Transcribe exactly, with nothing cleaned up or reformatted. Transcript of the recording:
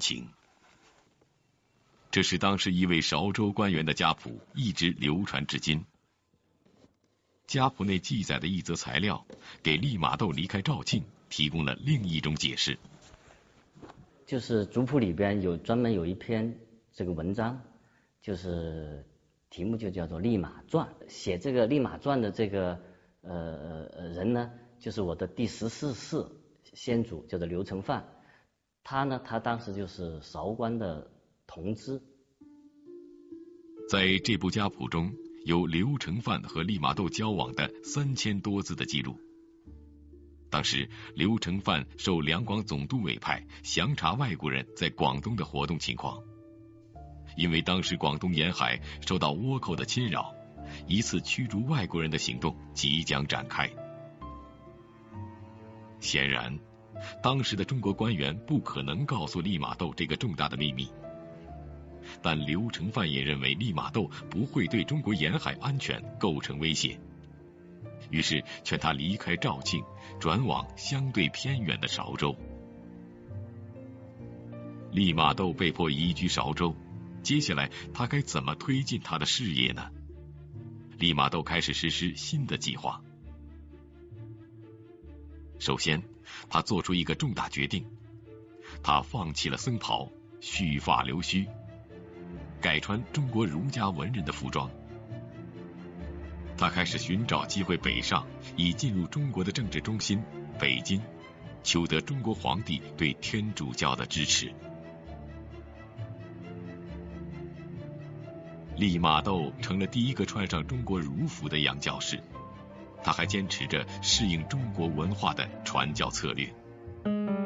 情。这是当时一位韶州官员的家谱，一直流传至今。家谱内记载的一则材料，给利玛窦离开肇庆提供了另一种解释。 就是族谱里边有专门有一篇这个文章，就是题目就叫做《利玛传》。写这个《利玛传》的这个呃呃人呢，就是我的第十四世先祖，叫做刘承范。他呢，他当时就是韶关的同知。 在这部家谱中，有刘承范和利玛窦交往的三千多字的记录。当时，刘承范受两广总督委派，详查外国人在广东的活动情况。因为当时广东沿海受到倭寇的侵扰，一次驱逐外国人的行动即将展开。显然，当时的中国官员不可能告诉利玛窦这个重大的秘密。但刘承范也认为利玛窦不会对中国沿海安全构成威胁，于是劝他离开肇庆，转往相对偏远的韶州。利玛窦被迫移居韶州，接下来他该怎么推进他的事业呢？利玛窦开始实施新的计划。首先，他做出一个重大决定，他放弃了僧袍，蓄发留须，改穿中国儒家文人的服装。他开始寻找机会北上，以进入中国的政治中心北京，求得中国皇帝对天主教的支持。利玛窦成了第一个穿上中国儒服的洋教士，他还坚持着适应中国文化的传教策略。